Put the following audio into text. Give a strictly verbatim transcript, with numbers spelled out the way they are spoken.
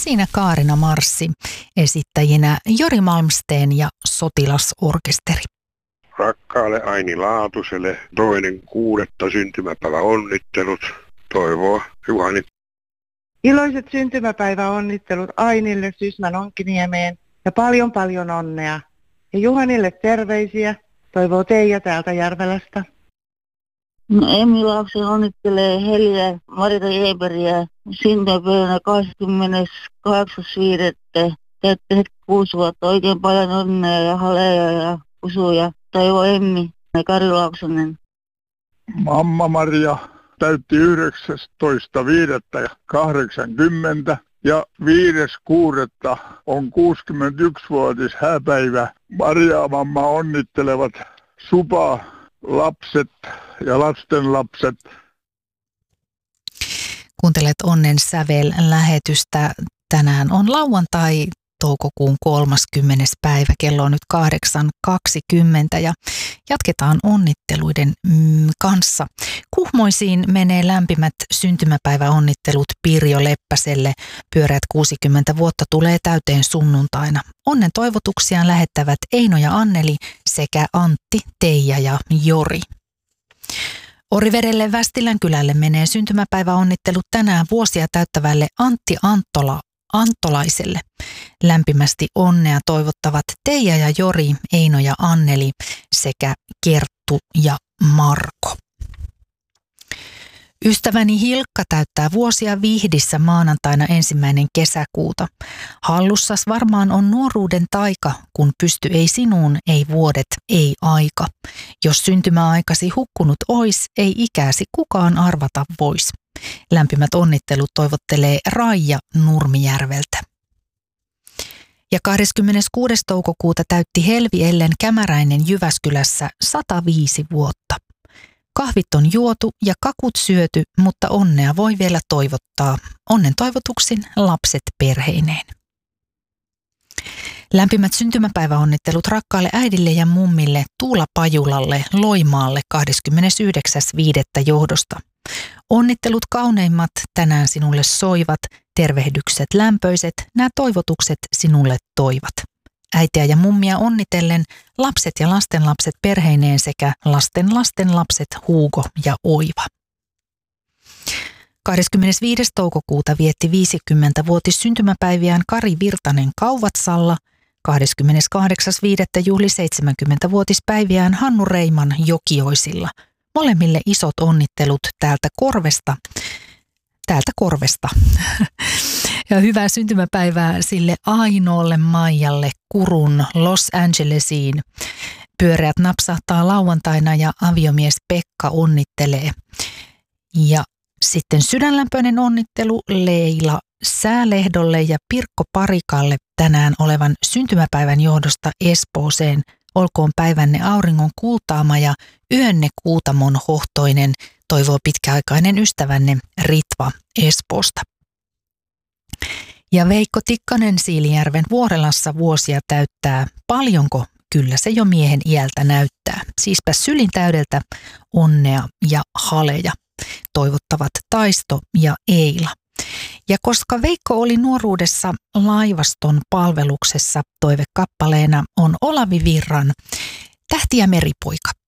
Siinä Kaarina Marssi, esittäjinä Jori Malmsteen ja Sotilasorkesteri. Rakkaalle Aini Laatuselle toinen kuudetta syntymäpäivä onnittelut, toivoo Juhani. Iloiset syntymäpäiväonnittelut Ainille Sysmän Onkkiniemeen ja paljon paljon onnea. Ja Juhanille terveisiä, toivoo Teija täältä Järvelästä. No Emmi Laakso onnittelee Heliä Marita Eberiä syntymäpäivänä kahdeskymmeneskahdeksas viidettä Täyttänyt kuusi vuotta, oikein paljon onnea ja haleja ja usuja. Toivo Emmi ja Kari Laaksonen. Mamma Maria täytti yhdeksästoista viidettä kahdeksankymmentä ja viides kuudetta on kuusikymmentäyksivuotis hääpäivä. Maria mamma onnittelevat Supa, lapset ja lastenlapset. Kuuntelet Onnen sävel-lähetystä. Tänään on lauantai, toukokuun kolmaskymmenes päivä, kello on nyt kahdeksan kaksikymmentä ja jatketaan onnitteluiden mm, kanssa. Kuhmoisiin menee lämpimät syntymäpäiväonnittelut Pirjo Leppäselle. Pyöreät kuusikymmentä vuotta tulee täyteen sunnuntaina. Onnen toivotuksiaan lähettävät Eino ja Anneli sekä Antti, Teija ja Jori. Orivedelle Västilän kylälle menee syntymäpäiväonnittelut tänään vuosia täyttävälle Antti Anttola Antolaiselle. Lämpimästi onnea toivottavat Teija ja Jori, Eino ja Anneli sekä Kerttu ja Marko. Ystäväni Hilkka täyttää vuosia Vihdissä maanantaina ensimmäinen kesäkuuta. Hallussas varmaan on nuoruuden taika, kun pysty ei sinuun, ei vuodet, ei aika. Jos syntymäaikasi hukkunut ois, ei ikäsi kukaan arvata vois. Lämpimät onnittelut toivottelee Raija Nurmijärveltä. Ja kahdeskymmeneskuudes toukokuuta täytti Helvi Ellen Kämäräinen Jyväskylässä sata viisi vuotta. Kahvit on juotu ja kakut syöty, mutta onnea voi vielä toivottaa. Onnen toivotuksin lapset perheineen. Lämpimät syntymäpäiväonnittelut rakkaalle äidille ja mummille Tuula Pajulalle Loimaalle kahdeskymmenesyhdeksäs viidettä johdosta. Onnittelut kauneimmat tänään sinulle soivat, tervehdykset lämpöiset, nämä toivotukset sinulle toivat. Äitiä ja mummia onnitellen lapset ja lastenlapset perheineen sekä lasten lastenlapset Hugo ja Oiva. kahdeskymmenesviides toukokuuta vietti viisikymmentävuotis syntymäpäiviään Kari Virtanen Kauvatsalla. kahdeskymmeneskahdeksas viidettä juhli seitsemänkymmentävuotispäiviään Hannu Reiman Jokioisilla. Molemmille isot onnittelut täältä Korvesta. Täältä Korvesta. Ja hyvää syntymäpäivää sille ainoalle Maijalle Kurun Los Angelesiin. Pyöreät napsahtaa lauantaina ja aviomies Pekka onnittelee. Ja sitten sydänlämpöinen onnittelu Leila Säälehdolle ja Pirkko Parikalle tänään olevan syntymäpäivän johdosta Espooseen. Olkoon päivänne auringon kultaama ja yönne kuutamon hohtoinen, toivoo pitkäaikainen ystävänne Ritva Espoosta. Ja Veikko Tikkanen Siilijärven Vuorelassa vuosia täyttää. Paljonko? Kyllä se jo miehen iältä näyttää. Siispä sylin täydeltä onnea ja haleja, toivottavat Taisto ja Eila. Ja koska Veikko oli nuoruudessa laivaston palveluksessa, toivekappaleena on Olavi Virran Tähti ja meripoika.